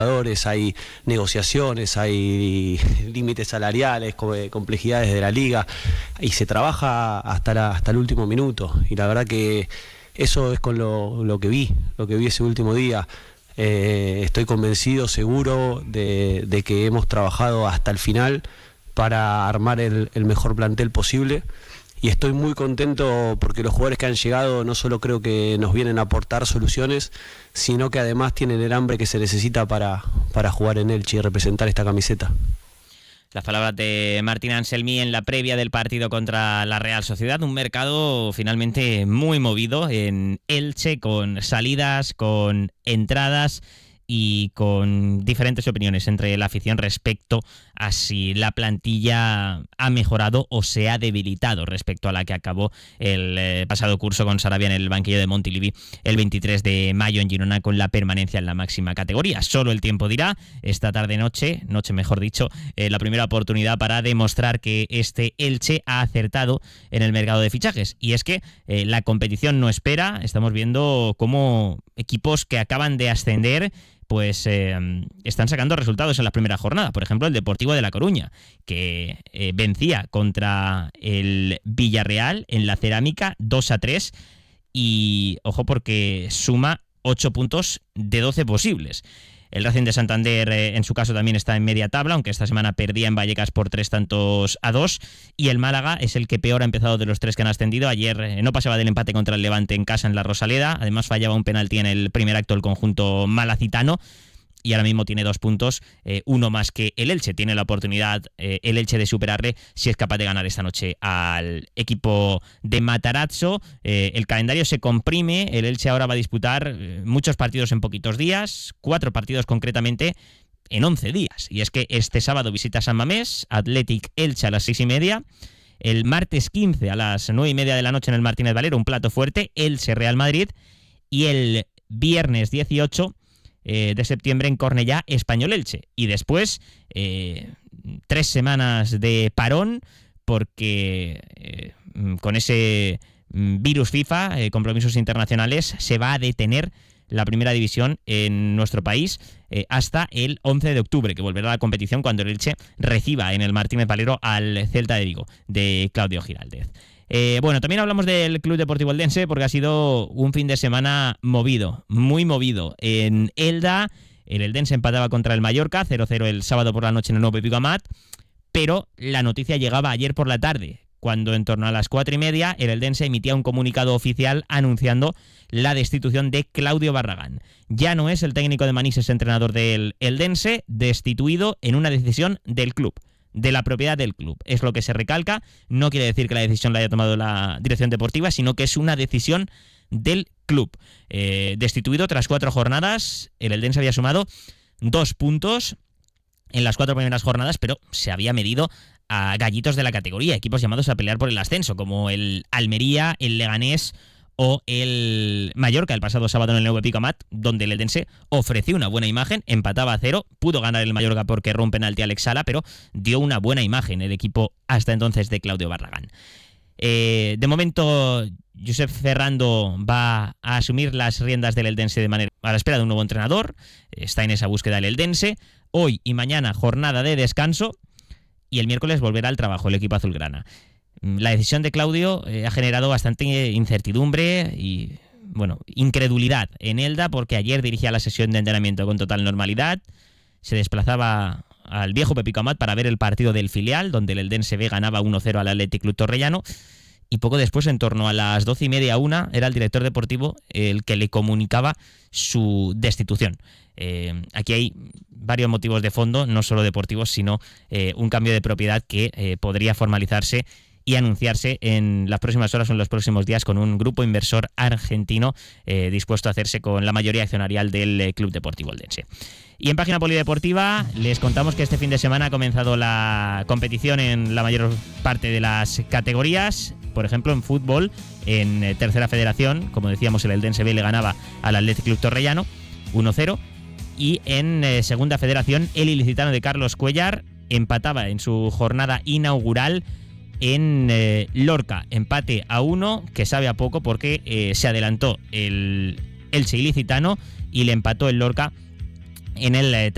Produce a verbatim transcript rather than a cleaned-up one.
hay negociaciones, hay límites salariales, complejidades de la liga, y se trabaja hasta, la, hasta el último minuto, y la verdad que eso es con lo, lo que vi, lo que vi ese último día. Eh, estoy convencido, seguro de, de que hemos trabajado hasta el final para armar el, el mejor plantel posible. Y estoy muy contento porque los jugadores que han llegado no solo creo que nos vienen a aportar soluciones, sino que además tienen el hambre que se necesita para, para jugar en Elche y representar esta camiseta. Las palabras de Martín Anselmi en la previa del partido contra la Real Sociedad. Un mercado finalmente muy movido en Elche, con salidas, con entradas y con diferentes opiniones entre la afición respecto a si la plantilla ha mejorado o se ha debilitado respecto a la que acabó el eh, pasado curso con Sarabia en el banquillo de Montilivi el veintitrés de mayo en Girona, con la permanencia en la máxima categoría. Solo el tiempo dirá. Esta tarde-noche, noche mejor dicho, eh, la primera oportunidad para demostrar que este Elche ha acertado en el mercado de fichajes. Y es que eh, la competición no espera. Estamos viendo cómo equipos que acaban de ascender pues eh, están sacando resultados en la primera jornada. Por ejemplo, el Deportivo de La Coruña, que eh, vencía contra el Villarreal en la Cerámica dos a tres, y ojo porque suma ocho puntos de doce posibles. El Racing de Santander, eh, en su caso, también está en media tabla, aunque esta semana perdía en Vallecas por tres tantos a dos. Y el Málaga es el que peor ha empezado de los tres que han ascendido. Ayer eh, no pasaba del empate contra el Levante en casa en la Rosaleda. Además fallaba un penalti en el primer acto el conjunto malacitano. Y ahora mismo tiene dos puntos, eh, uno más que el Elche. Tiene la oportunidad eh, el Elche de superarle si es capaz de ganar esta noche al equipo de Matarazzo. Eh, el calendario se comprime. El Elche ahora va a disputar eh, muchos partidos en poquitos días, cuatro partidos concretamente en once días. Y es que este sábado visita San Mamés, Athletic Elche a las seis y media. El martes quince a las nueve y media de la noche en el Martínez Valero, un plato fuerte, Elche Real Madrid. Y el viernes dieciocho Eh, de septiembre en Cornellá, Español Elche. Y después eh, tres semanas de parón porque eh, con ese virus FIFA, eh, compromisos internacionales, se va a detener la primera división en nuestro país eh, hasta el once de octubre, que volverá a la competición cuando el Elche reciba en el Martínez Valero al Celta de Vigo, de Claudio Giraldez. Eh, bueno, también hablamos del Club Deportivo Eldense porque ha sido un fin de semana movido, muy movido. En Elda, el Eldense empataba contra el Mallorca, cero cero el sábado por la noche en el nuevo Pico Amat, pero la noticia llegaba ayer por la tarde, cuando en torno a las cuatro y media el Eldense emitía un comunicado oficial anunciando la destitución de Claudio Barragán. Ya no es el técnico de Manises entrenador del Eldense, destituido en una decisión del club, de la propiedad del club. Es lo que se recalca. No quiere decir que la decisión la haya tomado la dirección deportiva, sino que es una decisión del club. Eh, destituido tras cuatro jornadas, el Eldense había sumado dos puntos en las cuatro primeras jornadas, pero se había medido a gallitos de la categoría, equipos llamados a pelear por el ascenso, como el Almería, el Leganés o el Mallorca el pasado sábado en el nuevo Pico Amat, donde el Eldense ofreció una buena imagen, empataba a cero, pudo ganar el Mallorca porque erró un penalti a Alex Sala, pero dio una buena imagen el equipo hasta entonces de Claudio Barragán. Eh, de momento, Josep Ferrando va a asumir las riendas del Eldense de manera a la espera de un nuevo entrenador. Está en esa búsqueda el Eldense. Hoy y mañana jornada de descanso y el miércoles volverá al trabajo el equipo azulgrana. La decisión de Claudio eh, ha generado bastante incertidumbre y, bueno, incredulidad en Elda, porque ayer dirigía la sesión de entrenamiento con total normalidad. Se desplazaba al viejo Pepico Amat para ver el partido del filial, donde el Eldense B ganaba uno cero al Athletic Club Torrellano. Y poco después, en torno a las doce y media, una, era el director deportivo el que le comunicaba su destitución. Eh, aquí hay varios motivos de fondo, no solo deportivos, sino eh, un cambio de propiedad que eh, podría formalizarse y anunciarse en las próximas horas o en los próximos días con un grupo inversor argentino eh, dispuesto a hacerse con la mayoría accionarial del eh, Club Deportivo Eldense. Y en página polideportiva les contamos que este fin de semana ha comenzado la competición en la mayor parte de las categorías. Por ejemplo, en fútbol, en eh, tercera federación, como decíamos, el Eldense B le ganaba al Athletic Club Torrellano uno cero. Y en eh, segunda federación, el ilicitano de Carlos Cuellar empataba en su jornada inaugural en eh, Lorca, empate a uno, que sabe a poco porque eh, se adelantó el Elche ilicitano y le empató el Lorca en el eh,